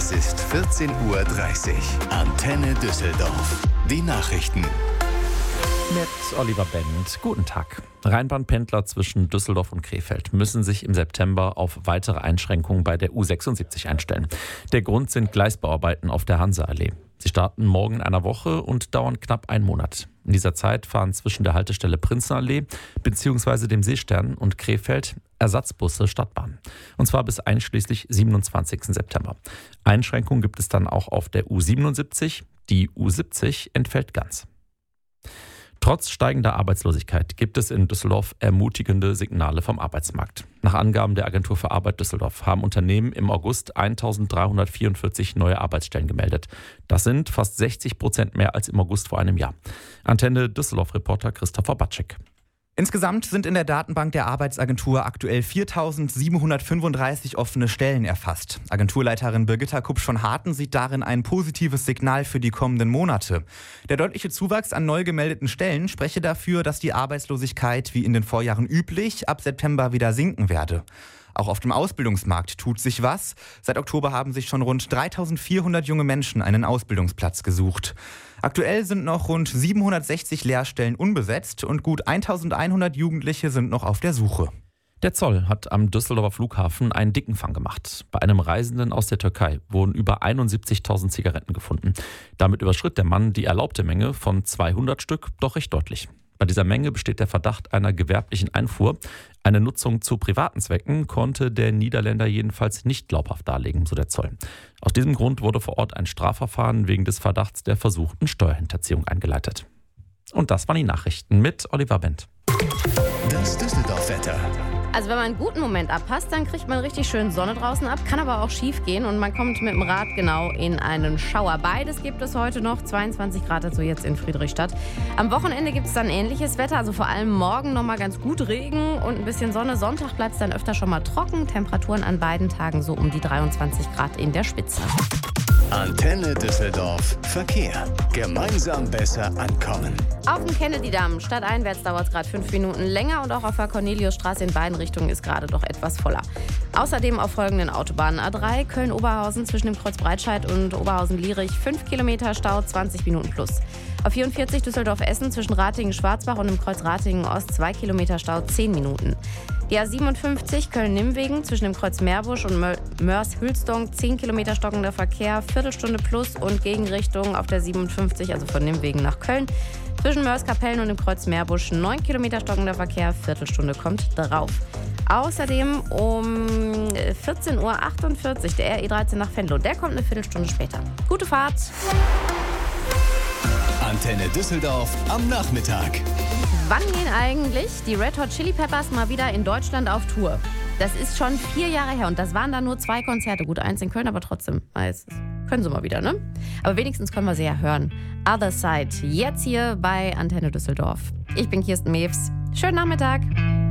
Es ist 14:30 Uhr. Antenne Düsseldorf. Die Nachrichten. Mit Oliver Bent. Guten Tag. Rheinbahnpendler zwischen Düsseldorf und Krefeld müssen sich im September auf weitere Einschränkungen bei der U76 einstellen. Der Grund sind Gleisbauarbeiten auf der Hanseallee. Sie starten morgen in einer Woche und dauern knapp einen Monat. In dieser Zeit fahren zwischen der Haltestelle Prinzenallee bzw. dem Seestern und Krefeld Ersatzbusse Stadtbahn. Und zwar bis einschließlich 27. September. Einschränkungen gibt es dann auch auf der U77. Die U70 entfällt ganz. Trotz steigender Arbeitslosigkeit gibt es in Düsseldorf ermutigende Signale vom Arbeitsmarkt. Nach Angaben der Agentur für Arbeit Düsseldorf haben Unternehmen im August 1.344 neue Arbeitsstellen gemeldet. Das sind fast 60% mehr als im August vor einem Jahr. Antenne Düsseldorf-Reporter Christopher Batschek. Insgesamt sind in der Datenbank der Arbeitsagentur aktuell 4.735 offene Stellen erfasst. Agenturleiterin Birgitta Kupsch von Harten sieht darin ein positives Signal für die kommenden Monate. Der deutliche Zuwachs an neu gemeldeten Stellen spreche dafür, dass die Arbeitslosigkeit wie in den Vorjahren üblich ab September wieder sinken werde. Auch auf dem Ausbildungsmarkt tut sich was. Seit Oktober haben sich schon rund 3.400 junge Menschen einen Ausbildungsplatz gesucht. Aktuell sind noch rund 760 Lehrstellen unbesetzt und gut 1.100 Jugendliche sind noch auf der Suche. Der Zoll hat am Düsseldorfer Flughafen einen dicken Fang gemacht. Bei einem Reisenden aus der Türkei wurden über 71.000 Zigaretten gefunden. Damit überschritt der Mann die erlaubte Menge von 200 Stück doch recht deutlich. Bei dieser Menge besteht der Verdacht einer gewerblichen Einfuhr. Eine Nutzung zu privaten Zwecken konnte der Niederländer jedenfalls nicht glaubhaft darlegen, so der Zoll. Aus diesem Grund wurde vor Ort ein Strafverfahren wegen des Verdachts der versuchten Steuerhinterziehung eingeleitet. Und das waren die Nachrichten mit Oliver Bent. Das Düsseldorf-Wetter. Also wenn man einen guten Moment abpasst, dann kriegt man richtig schön Sonne draußen ab, kann aber auch schief gehen und man kommt mit dem Rad genau in einen Schauer. Beides gibt es heute noch, 22 Grad dazu jetzt in Friedrichstadt. Am Wochenende gibt es dann ähnliches Wetter, also vor allem morgen nochmal ganz gut Regen und ein bisschen Sonne. Sonntag bleibt es dann öfter schon mal trocken, Temperaturen an beiden Tagen so um die 23 Grad in der Spitze. Antenne Düsseldorf. Verkehr. Gemeinsam besser ankommen. Auf dem Kennedy-Damm stadteinwärts dauert es gerade 5 Minuten länger und auch auf der Corneliusstraße in beiden Richtungen ist gerade doch etwas voller. Außerdem auf folgenden Autobahnen: A3 Köln-Oberhausen zwischen dem Kreuz Breitscheid und Oberhausen-Lierich 5 Kilometer Stau, 20 Minuten plus. Auf 44 Düsseldorf-Essen zwischen Ratingen-Schwarzbach und dem Kreuz Ratingen-Ost 2 Kilometer Stau, 10 Minuten. Die A57 Köln-Nimwegen zwischen dem Kreuz Meerbusch und Mörs-Hülsdong 10 Kilometer stockender Verkehr, Viertelstunde plus und Gegenrichtung auf der 57, also von Nimwegen nach Köln. Zwischen Mörs-Kapellen und dem Kreuz Meerbusch 9 Kilometer stockender Verkehr, Viertelstunde kommt drauf. Außerdem um 14:48 Uhr der RE13 nach Venlo. Der kommt eine Viertelstunde später. Gute Fahrt! Antenne Düsseldorf am Nachmittag. Wann gehen eigentlich die Red Hot Chili Peppers mal wieder in Deutschland auf Tour? Das ist schon 4 Jahre her und das waren dann nur 2 Konzerte. Gut, 1 in Köln, aber trotzdem. Jetzt können sie mal wieder, ne? Aber wenigstens können wir sie ja hören. Other Side, jetzt hier bei Antenne Düsseldorf. Ich bin Kirsten Mewes. Schönen Nachmittag.